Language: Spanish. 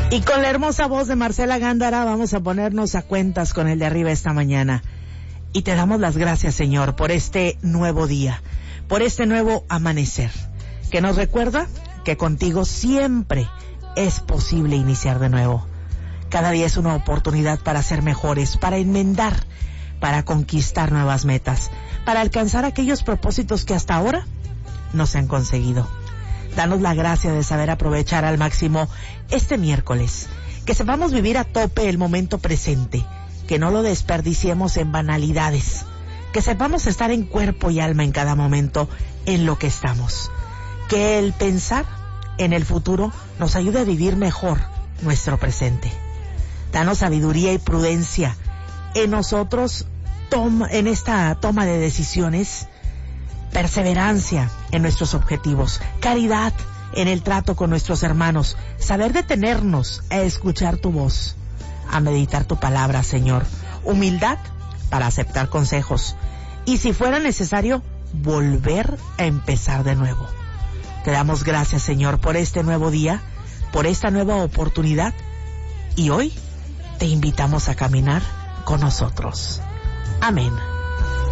Y con la hermosa voz de Marcela Gándara vamos a ponernos a cuentas con el de arriba esta mañana. Y te damos las gracias, Señor, por este nuevo día, por este nuevo amanecer, que nos recuerda que contigo siempre es posible iniciar de nuevo. Cada día es una oportunidad para ser mejores, para enmendar, para conquistar nuevas metas, para alcanzar aquellos propósitos que hasta ahora no se han conseguido. Danos la gracia de saber aprovechar al máximo este miércoles, que sepamos vivir a tope el momento presente, que no lo desperdiciemos en banalidades, que sepamos estar en cuerpo y alma en cada momento en lo que estamos, que el pensar en el futuro nos ayude a vivir mejor nuestro presente. Danos sabiduría y prudencia en nosotros, en esta toma de decisiones, perseverancia en nuestros objetivos, caridad en el trato con nuestros hermanos, saber detenernos a escuchar tu voz, a meditar tu palabra, Señor, humildad para aceptar consejos y, si fuera necesario, volver a empezar de nuevo. Te damos gracias, Señor, por este nuevo día, por esta nueva oportunidad, y hoy te invitamos a caminar con nosotros. Amén.